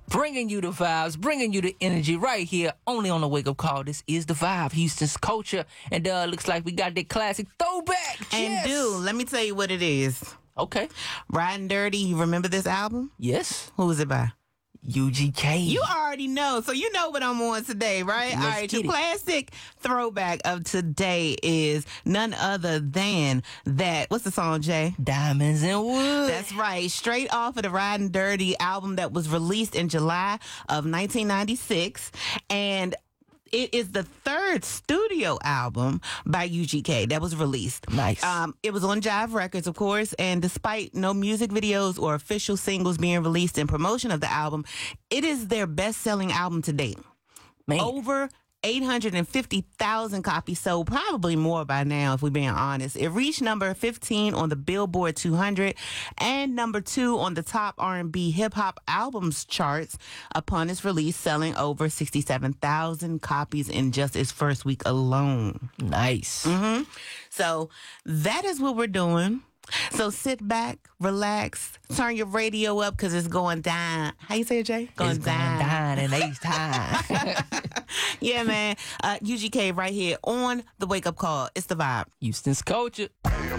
bringing you the vibes, bringing you the energy right here, only on the Wake Up Call. This is The Vibe, Houston's culture. And looks like we got that classic throwback. And yes. dude, let me tell you what it is. Okay. Riding Dirty, you remember this album? Yes. Who was it by? UGK. You already know, so you know what I'm on today, right? Let's All right, get your it. classic throwback of today is none other than that. What's the song, Jay? Diamonds and Wood. That's right. Straight off of the Riding Dirty album that was released in July of 1996. And it is the third studio album by UGK that was released. Nice. It was on Jive Records, of course, and despite no music videos or official singles being released in promotion of the album, it is their best-selling album to date. Man. Over 850,000 copies sold, probably more by now if we're being honest. It reached number 15 on the Billboard 200 and number 2 on the top R&B hip-hop albums charts upon its release, selling over 67,000 copies in just its first week alone. Nice. So that is what we're doing. So sit back, relax, turn your radio up because it's going down. How you say it, Jay? It's going down in H time. Yeah, man. UGK right here on the Wake Up Call. It's The Vibe. Houston's culture.